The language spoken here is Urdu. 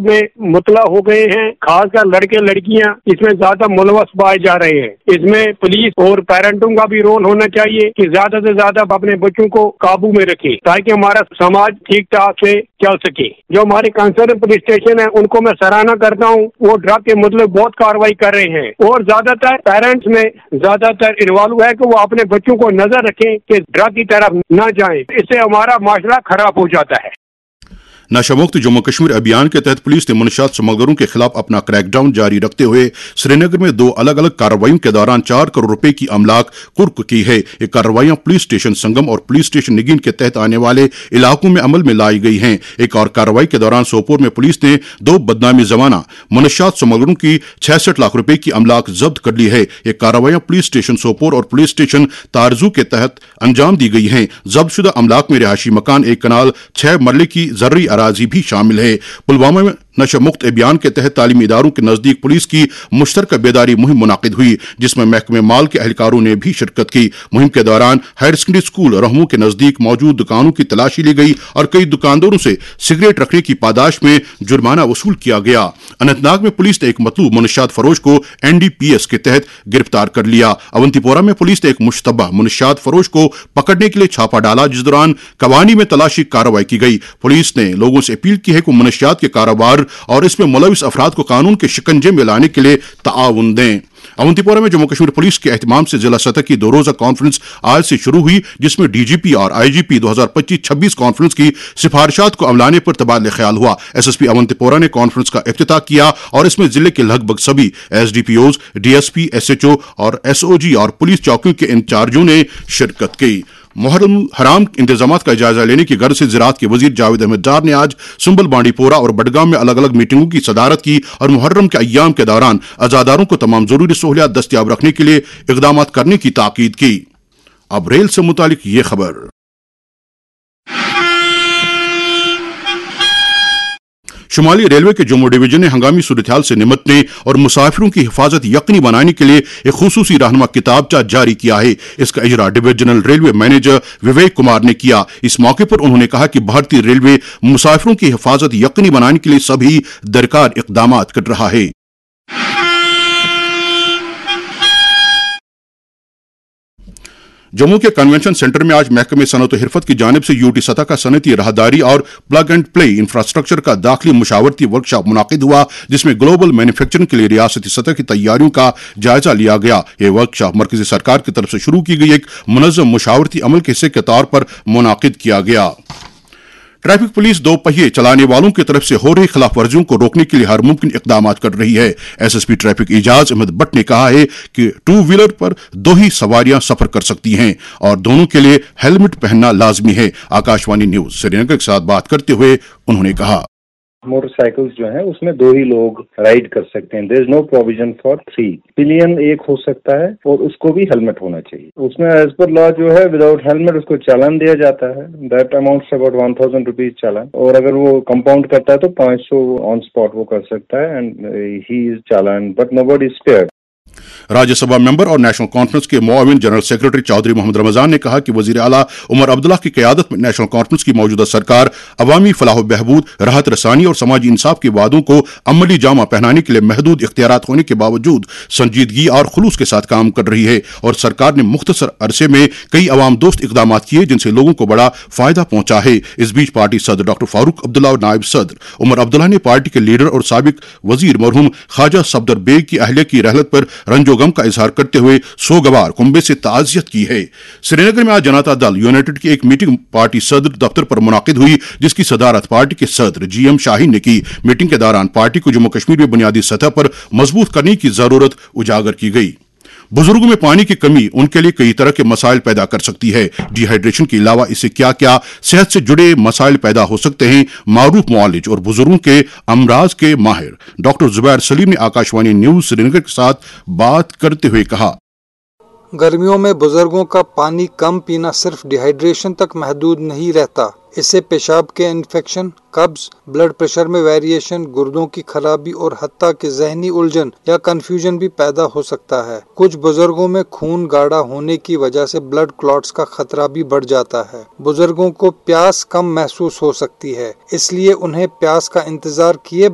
میں مطلع ہو گئے ہیں، خاص کر لڑکے لڑکیاں اس میں زیادہ ملوث پائے جا رہے ہیں۔ اس میں پولیس اور پیرنٹوں کا بھی رول ہونا چاہیے کہ زیادہ سے زیادہ اپنے بچوں کو قابو میں رکھے تاکہ ہمارا سماج ٹھیک ٹھاک سے چل سکے۔ جو ہمارے کنسرن پولیس اسٹیشن ہے ان کو میں سراہنا کرتا ہوں، وہ ڈرگ کے مطلب بہت کارروائی کر رہے ہیں، اور زیادہ تر پیرنٹس میں زیادہ تر انوالو ہے کہ وہ اپنے بچوں کو نظر رکھیں کہ ڈرگ کی طرف نہ جائیں، اس سے ہمارا معاشرہ خراب ہو جاتا ہے۔ نشہ مکت جموں کشمیر ابھیان کے تحت پولیس نے منشیات سمگلروں کے خلاف اپنا کریک ڈاؤن جاری رکھتے ہوئے سری نگر میں 2 الگ الگ کارروائیوں کے دوران 4 کروڑ روپے کی املاک قرق کی ہے۔ یہ کارروائیاں پولیس اسٹیشن سنگم اور پولیس اسٹیشن نگین کے تحت آنے والے علاقوں میں عمل میں لائی گئی ہیں۔ ایک اور کارروائی کے دوران سوپور میں پولیس نے 2 بدنامی زمانہ منشیات سمگلروں کی 66 لاکھ روپے کی املاک ضبط کر لی ہے۔ یہ کارروائیاں پولیس اسٹیشن سوپور اور پولیس اسٹیشن تارزو کے تحت انجام دی گئی ہیں۔ ضبط شدہ املاک میں رہائشی مکان، 1 کنال 6 مرلے کی زرعی اراضی بھی شامل ہے۔ پلوامہ میں نشہ مکت ابھیان کے تحت تعلیمی اداروں کے نزدیک پولیس کی مشترکہ بیداری مہم منعقد ہوئی، جس میں محکمہ مال کے اہلکاروں نے بھی شرکت کی۔ مہم کے دوران ہائر سیکنڈری اسکول رہمو کے نزدیک موجود دکانوں کی تلاشی لی گئی اور کئی دکانداروں سے سگریٹ رکھنے کی پاداش میں جرمانہ وصول کیا گیا۔ اننت ناگ میں پولیس نے ایک مطلوب منشیات فروش کو NDPS کے تحت گرفتار کر لیا۔ اونتی پورہ میں پولیس نے ایک مشتبہ منشیات فروش کو پکڑنے کے لیے چھاپہ ڈالا، جس دوران کوانی میں تلاشی کارروائی کی گئی۔ پولیس نے لوگوں سے اپیل کی ہے کہ منشیات کے کاروبار اور اس میں ملوث افراد کو قانون کے شکنجے میں لانے کے لیے تعاون دیں۔ اونتی پورہ میں جموں کشمیر پولیس کے اہتمام سے ضلع سطح کی 2 روزہ کانفرنس آج سے شروع ہوئی، جس میں DGP اور IGP 2025-26 کانفرنس کی سفارشات کو عملانے پر تبادلہ خیال ہوا۔ SSP اونتی پورہ نے کانفرنس کا افتتاح کیا اور اس میں ضلع کے لگ بھگ سبھی SDPOs، DSP، SHO اور SOG اور پولیس چوکیوں کے انچارجوں نے شرکت کی۔ محرم حرام انتظامات کا جائزہ لینے کی غرض سے زراعت کے وزیر جاوید احمد ڈار نے آج سنبل بانڈی پورہ اور بڈگام میں الگ الگ میٹنگوں کی صدارت کی اور محرم کے ایام کے دوران عزاداروں کو تمام ضروری سہولیات دستیاب رکھنے کے لیے اقدامات کرنے کی تاکید کی۔ اب ریل سے متعلق یہ خبر۔ شمالی ریلوے کے جموں ڈویژن نے ہنگامی صورتحال سے نمٹنے اور مسافروں کی حفاظت یقینی بنانے کے لیے ایک خصوصی رہنما کتابچہ جاری کیا ہے۔ اس کا اجرا divisional railway manager Vivek Kumar نے کیا۔ اس موقع پر انہوں نے کہا کہ بھارتی ریلوے مسافروں کی حفاظت یقینی بنانے کے لیے سبھی درکار اقدامات کر رہا ہے۔ جموں کے کنونشن سینٹر میں آج محکمہ صنعت و حرفت کی جانب سے UT سطح کا صنعتی راہداری اور پلگ اینڈ پلے انفراسٹرکچر کا داخلی مشاورتی ورکشاپ منعقد ہوا، جس میں گلوبل مینوفیکچرنگ کے لیے ریاستی سطح کی تیاریوں کا جائزہ لیا گیا۔ یہ ورکشاپ مرکزی سرکار کی طرف سے شروع کی گئی ایک منظم مشاورتی عمل کے حصے کے طور پر منعقد کیا گیا۔ ٹریفک پولیس 2 پہیے چلانے والوں کی طرف سے ہو رہی خلاف ورزیوں کو روکنے کے لیے ہر ممکن اقدامات کر رہی ہے۔ SSP ٹریفک اعجاز احمد بٹ نے کہا ہے کہ 2 ویلر پر 2 ہی سواریاں سفر کر سکتی ہیں اور دونوں کے لیے ہیلمٹ پہننا لازمی ہے۔ آکاشوانی نیوز سری نگر کے ساتھ بات کرتے ہوئے انہوں نے کہا، موٹر سائیکلز جو ہیں اس میں 2 ہی لوگ رائڈ کر سکتے ہیں۔ دیر از نو پروویژن فار 3۔ پلین ایک ہو سکتا ہے اور اس کو بھی ہیلمٹ ہونا چاہیے۔ اس میں ایز پر لا جو ہے وداؤٹ ہیلمٹ اس کو چالان دیا جاتا ہے۔ دیٹ اماؤنٹ اباؤٹ 1000 روپیز چالان، اور اگر وہ کمپاؤنڈ کرتا ہے تو 500 آن اسپاٹ وہ کر سکتا ہے، and he is challan but no body is اسپیئرڈ۔ Rajya Sabha ممبر اور نیشنل کانفرنس کے معاون جنرل سیکرٹری چودھری محمد رمضان نے کہا کہ وزیر اعلیٰ عمر عبداللہ کی قیادت میں نیشنل کانفرنس کی موجودہ سرکار عوامی فلاح و بہبود، راحت رسانی اور سماجی انصاف کے وعدوں کو عملی جامہ پہنانے کے لیے محدود اختیارات ہونے کے باوجود سنجیدگی اور خلوص کے ساتھ کام کر رہی ہے، اور سرکار نے مختصر عرصے میں کئی عوام دوست اقدامات کیے جن سے لوگوں کو بڑا فائدہ پہنچا ہے۔ اس بیچ پارٹی صدر ڈاکٹر فاروق عبداللہ اور نائب صدر عمر عبداللہ نے پارٹی کے لیڈر اور سابق وزیر مرحوم خواجہ صفدر بیگ کی اہلیہ کی رحلت پر رنج و غم کا اظہار کرتے ہوئے سوگوار کنبے سے تعزیت کی ہے۔ سری نگر میں آج جنتا دل یونائٹڈ کی ایک میٹنگ پارٹی صدر دفتر پر منعقد ہوئی، جس کی صدارت پارٹی کے صدر GM شاہین نے کی۔ میٹنگ کے دوران پارٹی کو جموں کشمیر میں بنیادی سطح پر مضبوط کرنے کی ضرورت اجاگر کی گئی۔ بزرگوں میں پانی کی کمی ان کے لیے کئی طرح کے مسائل پیدا کر سکتی ہے۔ ڈی ہائیڈریشن کے علاوہ اس سے کیا کیا صحت سے جڑے مسائل پیدا ہو سکتے ہیں، معروف معالج اور بزرگوں کے امراض کے ماہر ڈاکٹر زبیر سلیم نے آکاشوانی نیوز سری نگر کے ساتھ بات کرتے ہوئے کہا، گرمیوں میں بزرگوں کا پانی کم پینا صرف ڈی ہائیڈریشن تک محدود نہیں رہتا، اس سے پیشاب کے انفیکشن، قبض، بلڈ پریشر میں ویریشن، گردوں کی خرابی اور حتیٰ کہ ذہنی الجھن یا کنفیوژن بھی پیدا ہو سکتا ہے۔ کچھ بزرگوں میں خون گاڑھا ہونے کی وجہ سے بلڈ کلاٹس کا خطرہ بھی بڑھ جاتا ہے۔ بزرگوں کو پیاس کم محسوس ہو سکتی ہے، اس لیے انہیں پیاس کا انتظار کیے